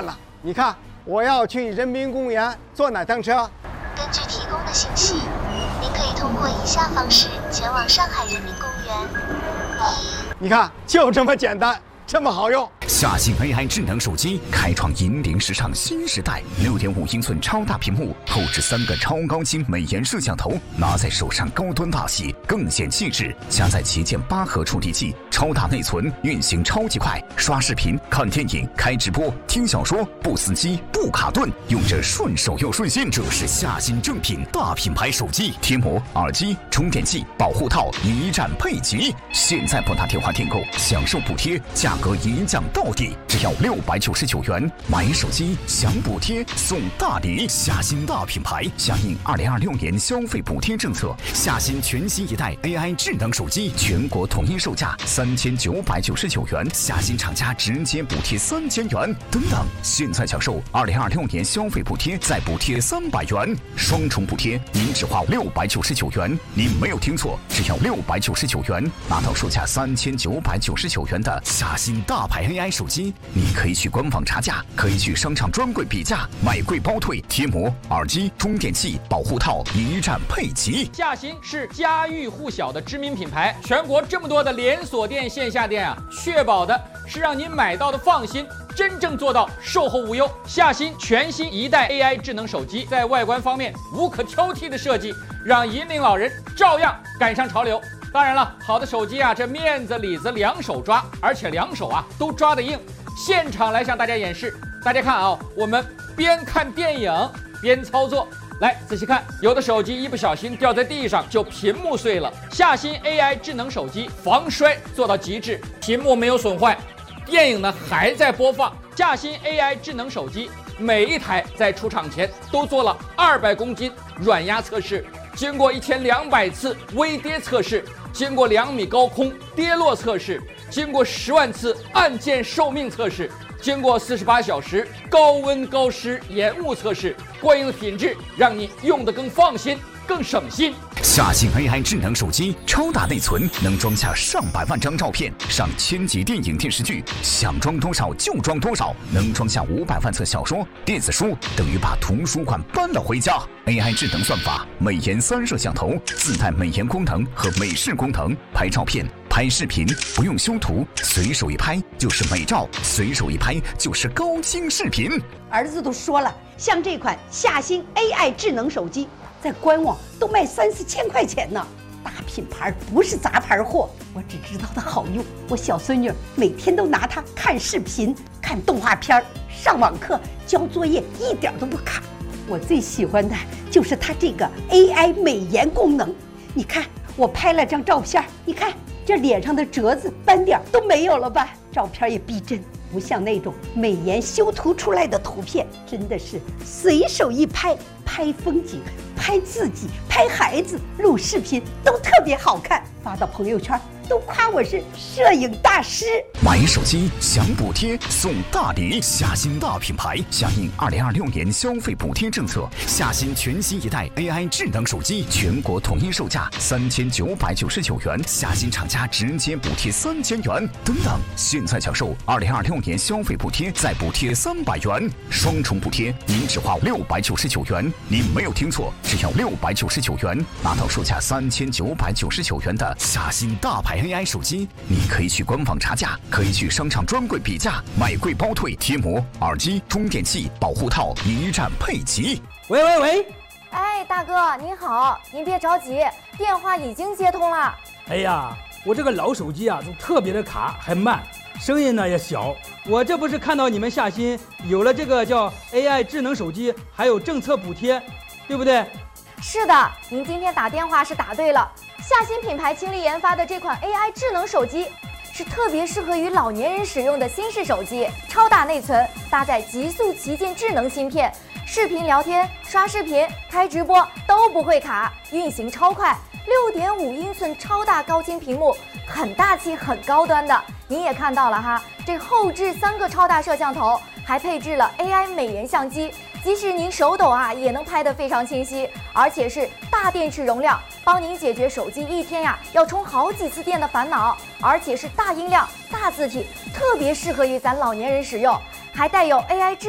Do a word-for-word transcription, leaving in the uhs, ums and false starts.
乱了。你看，我要去人民公园坐哪趟车？ 根据提供的信息，您可以通过以下方式前往上海人民公园。一， 你看，就这么简单，这么好用。 夏信 A I 智能手机开创银联时尚新时代， 六点五英寸超大屏幕，后置三个超高清美颜摄像头，拿在手上高端大气，更显气质。加载旗舰八核处理器，超大内存，运行超级快，刷视频、看电影、开直播、听小说，不死机、不卡顿，用着顺手又顺心。这是夏信正品大品牌手机，贴膜、耳机、充电器、保护套一站配齐。现在拨打电话订购，享受补贴，价格一降到底，只要六百九十九元。买手机享补贴送大礼，夏信大品牌响应二零二六年消费补贴政策，夏信全新一代 A I 智能手机全国统一售价三千九百九十九元，夏信厂家直接补贴三千元。等等，现在享受二零二六年消费补贴再补贴三百元，双重补贴，您只花六百九十九元。您没有听错，只要六百九十九元，拿到售价三千九百九十九元的夏信大牌 A I 手机。你可以去官网查价，可以去商场专柜比价，买贵包退，贴膜、耳机、充电器、保护套一站配齐。 夏信是家喻户晓的知名品牌，全国这么多的连锁店、线下店啊，确保的是让您买到的放心，真正做到售后无忧。夏信全新一代 A I 智能手机在外观方面无可挑剔的设计，让银龄老人照样赶上潮流。当然了，好的手机啊，这面子里子两手抓，而且两手啊都抓得硬。现场来向大家演示，大家看啊，我们边看电影边操作。来，仔细看，有的手机一不小心掉在地上就屏幕碎了。夏信 A I 智能手机防摔做到极致，屏幕没有损坏，电影呢还在播放。夏信 A I 智能手机每一台在出厂前都做了二百公斤软压测试，经过一千两百次微跌测试，经过两米高空跌落测试，经过十万次按键寿命测试，经过四十八小时高温高湿延误测试，过硬的品质让你用得更放心更省心。 夏信 A I 智能手机超大内存，能装下上百万张照片，上千集电影电视剧，想装多少就装多少，能装下五百万册小说、电子书，等于把图书馆搬了回家。A I 智能算法，美颜三摄像头，自带美颜功能和美视功能，拍照片、拍视频不用修图，随手一拍就是美照，随手一拍就是高清视频。 儿子都说了，像这款夏信 A I 智能手机，在官网都卖三四千块钱呢。大品牌不是杂牌货，我只知道它好用。我小孙女每天都拿它看视频、看动画片、上网课、交作业，一点都不卡。我最喜欢的就是它这个 A I 美颜功能。你看，我拍了张照片，你看这脸上的褶子、斑点都没有了吧？照片也逼真，不像那种美颜修图出来的图片，真的是随手一拍，拍风景、拍自己、拍孩子、录视频都特别好看，发到朋友圈都夸我是摄影大师。 买手机享补贴送大礼，夏信大品牌响应二零二六年消费补贴政策，夏信全新一代 A I 智能手机全国统一售价三千九百九十九元，夏信厂家直接补贴三千元。等等，现在享受二零二六年消费补贴再补贴三百元，双重补贴，您只花六百九十九元。您没有听错，只要六百九十九元，拿到售价三千九百九十九元的夏信大牌 A I 手机。你可以去官网查价，可以去商场专柜比价，买贵包退，贴膜、耳机、充电器、保护套一站配齐。 喂喂喂， 哎，大哥您好，您别着急，电话已经接通了。 哎呀，我这个老手机啊，就特别的卡，还慢，声音呢也小。我这不是看到你们夏信有了这个叫 A I 智能手机，还有政策补贴，对不对？ 是的，您今天打电话是打对了。夏信品牌倾力研发的这款 A I 智能手机，是特别适合于老年人使用的新式手机，超大内存，搭载极速旗舰智能芯片，视频聊天、刷视频、开直播都不会卡，运行超快。六点五英寸超大高清屏幕，很大气、很高端的。您也看到了哈，这后置三个超大摄像头，还配置了 A I 美颜相机，即使您手抖啊，也能拍得非常清晰，而且是大电池容量，帮您解决手机一天呀要充好几次电的烦恼，而且是大音量、大字体，特别适合于咱老年人使用，还带有 A I 智